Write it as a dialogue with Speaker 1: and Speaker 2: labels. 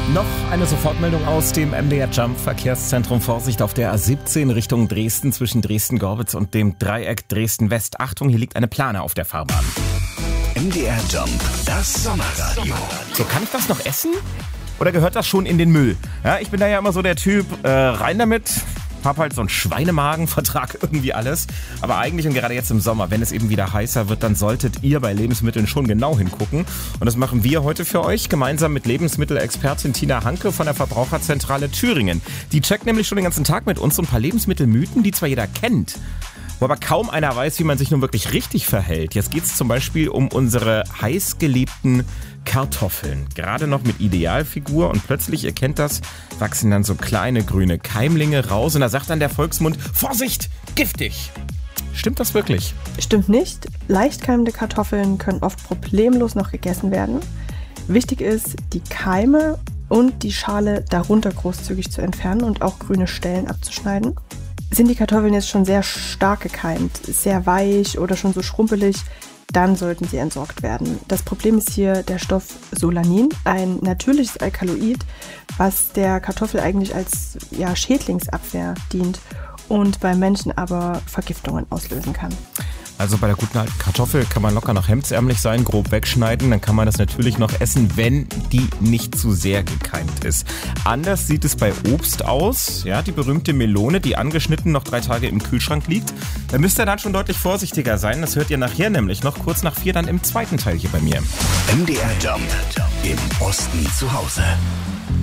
Speaker 1: Noch eine Sofortmeldung aus dem MDR Jump Verkehrszentrum. Vorsicht auf der A17 Richtung Dresden zwischen Dresden-Gorbitz und dem Dreieck Dresden-West. Achtung, hier liegt eine Plane auf der Fahrbahn.
Speaker 2: MDR Jump, das Sommerradio.
Speaker 1: So, kann ich das noch essen? Oder gehört das schon in den Müll? Ja, ich bin da ja immer so der Typ, rein damit. Hab halt so einen Schweinemagen, vertrag irgendwie alles. Aber eigentlich und gerade jetzt im Sommer, wenn es eben wieder heißer wird, dann solltet ihr bei Lebensmitteln schon genau hingucken. Und das machen wir heute für euch, gemeinsam mit Lebensmittelexpertin Tina Hanke von der Verbraucherzentrale Thüringen. Die checkt nämlich schon den ganzen Tag mit uns so ein paar Lebensmittelmythen, die zwar jeder kennt, wo aber kaum einer weiß, wie man sich nun wirklich richtig verhält. Jetzt geht es zum Beispiel um unsere heiß geliebten Kartoffeln. Gerade noch mit Idealfigur und plötzlich, ihr kennt das, wachsen dann so kleine grüne Keimlinge raus und da sagt dann der Volksmund, Vorsicht, giftig. Stimmt das wirklich?
Speaker 3: Stimmt nicht. Leicht keimende Kartoffeln können oft problemlos noch gegessen werden. Wichtig ist, die Keime und die Schale darunter großzügig zu entfernen und auch grüne Stellen abzuschneiden. Sind die Kartoffeln jetzt schon sehr stark gekeimt, sehr weich oder schon so schrumpelig, dann sollten sie entsorgt werden. Das Problem ist hier der Stoff Solanin, ein natürliches Alkaloid, was der Kartoffel eigentlich als Schädlingsabwehr dient und beim Menschen aber Vergiftungen auslösen kann.
Speaker 1: Also bei der guten alten Kartoffel kann man locker noch hemdsärmlich sein, grob wegschneiden, dann kann man das natürlich noch essen, wenn die nicht zu sehr gekeimt ist. Anders sieht es bei Obst aus, ja, die berühmte Melone, die angeschnitten noch 3 Tage im Kühlschrank liegt. Da müsst ihr dann schon deutlich vorsichtiger sein, das hört ihr nachher nämlich noch kurz nach 4 dann im zweiten Teil hier bei mir.
Speaker 2: MDR Jump, im Osten zu Hause.